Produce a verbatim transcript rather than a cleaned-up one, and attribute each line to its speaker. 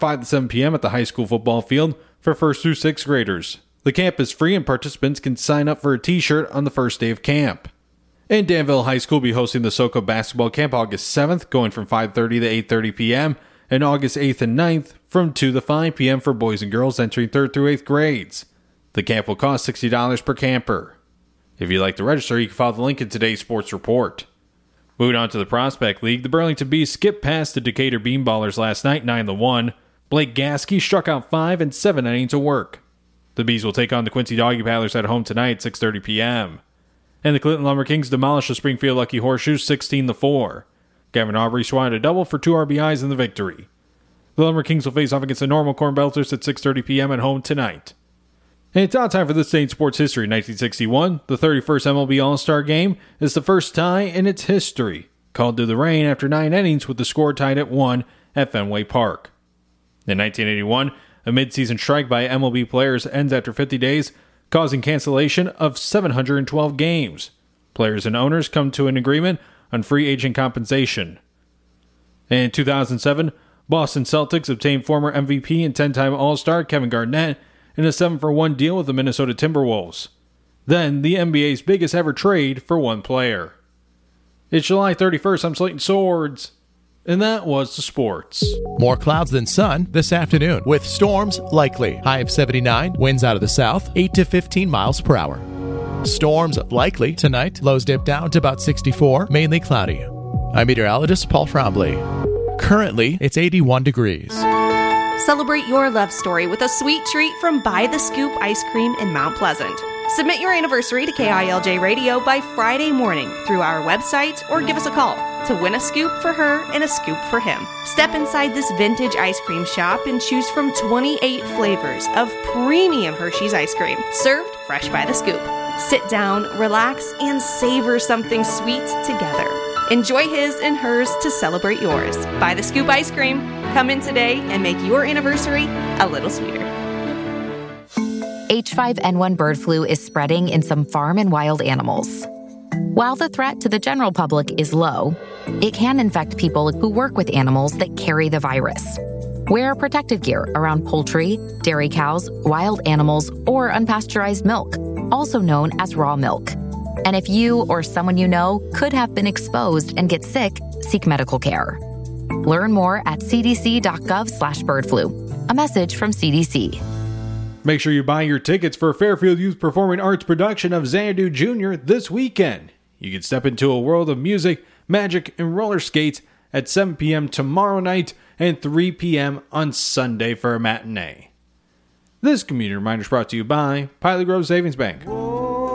Speaker 1: five to seven p.m. at the high school football field for first through sixth graders. The camp is free and participants can sign up for a t-shirt on the first day of camp. And Danville High School will be hosting the SoCo basketball camp August seventh, going from five thirty to eight thirty p.m., and August eighth and ninth from two to five p.m. for boys and girls entering third through eighth grades. The camp will cost sixty dollars per camper. If you'd like to register, you can follow the link in today's sports report. Moving on to the Prospect League, the Burlington Bees skipped past the Decatur Beanballers last night nine to one. Blake Gasky struck out five and seven innings of work. The Bees will take on the Quincy Doggy Paddlers at home tonight at six thirty p.m. And the Clinton Lumber Kings demolished the Springfield Lucky Horseshoes sixteen to four. Gavin Aubrey swatted a double for two R B Is in the victory. The Lumber Kings will face off against the Normal Corn Belters at six thirty p.m. at home tonight. And it's out time for this day in sports history. nineteen sixty-one, the thirty-first M L B All-Star Game is the first tie in its history, called to the rain after nine innings with the score tied at one at Fenway Park. In nineteen eighty-one, a midseason strike by M L B players ends after fifty days, causing cancellation of seven hundred twelve games. Players and owners come to an agreement on free agent compensation. In two thousand seven, Boston Celtics obtained former M V P and ten-time All-Star Kevin Garnett in a seven for one deal with the Minnesota Timberwolves. Then, the N B A's biggest ever trade for one player. It's July thirty-first, I'm Slayton Swords, and that was the sports.
Speaker 2: More clouds than sun this afternoon, with storms likely. High of seventy-nine, winds out of the south, eight to fifteen miles per hour. Storms likely tonight, lows dip down to about sixty-four, mainly cloudy. I'm meteorologist Paul Trombley. Currently, it's eighty-one degrees.
Speaker 3: Celebrate your love story with a sweet treat from By the Scoop Ice Cream in Mount Pleasant. Submit your anniversary to K I L J Radio by Friday morning through our website or give us a call to win a scoop for her and a scoop for him. Step inside this vintage ice cream shop and choose from twenty-eight flavors of premium Hershey's ice cream, served fresh by the scoop. Sit down, relax, and savor something sweet together. Enjoy his and hers to celebrate yours. By the Scoop Ice Cream. Come in today and make your anniversary a little sweeter.
Speaker 4: H five N one bird flu is spreading in some farm and wild animals. While the threat to the general public is low, it can infect people who work with animals that carry the virus. Wear protective gear around poultry, dairy cows, wild animals, or unpasteurized milk, also known as raw milk. And if you or someone you know could have been exposed and get sick, seek medical care. Learn more at cdc.gov slash bird flu. A message from C D C.
Speaker 1: Make sure you buy your tickets for Fairfield Youth Performing Arts production of Xanadu Junior this weekend. You can step into a world of music, magic, and roller skates at seven p.m. tomorrow night and three p.m. on Sunday for a matinee. This community reminder is brought to you by Pilot Grove Savings Bank.